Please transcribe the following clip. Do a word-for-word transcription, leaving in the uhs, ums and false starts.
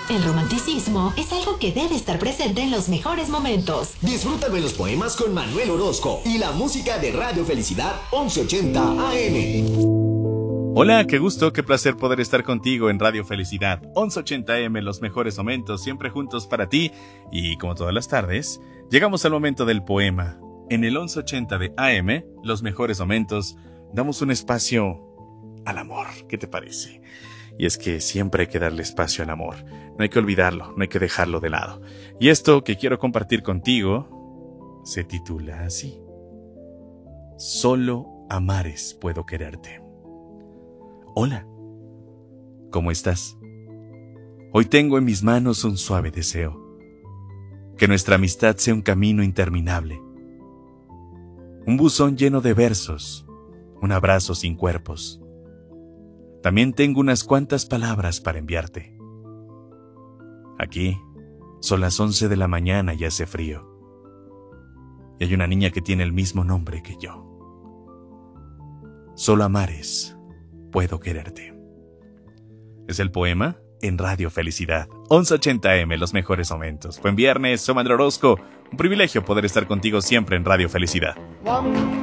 El romanticismo es algo que debe estar presente en los mejores momentos. Disfrútalo en los poemas con Manuel Orozco y la música de Radio Felicidad once ochenta A M. Hola, qué gusto, qué placer poder estar contigo en Radio Felicidad once ochenta A M, los mejores momentos, siempre juntos para ti. Y como todas las tardes, llegamos al momento del poema. En el once ochenta de A M, los mejores momentos, damos un espacio al amor. ¿Qué te parece? Y es que siempre hay que darle espacio al amor. No hay que olvidarlo, no hay que dejarlo de lado. Y esto que quiero compartir contigo se titula así: Solo a mares puedo quererte. Hola, ¿cómo estás? Hoy tengo en mis manos un suave deseo. Que nuestra amistad sea un camino interminable. Un buzón lleno de versos, un abrazo sin cuerpos. También tengo unas cuantas palabras para enviarte. Aquí son las once de la mañana y hace frío. Y hay una niña que tiene el mismo nombre que yo. Solo a mares puedo quererte. Es el poema en Radio Felicidad once ochenta A M, los mejores momentos. Buen viernes, soy Manuel Orozco. Un privilegio poder estar contigo siempre en Radio Felicidad.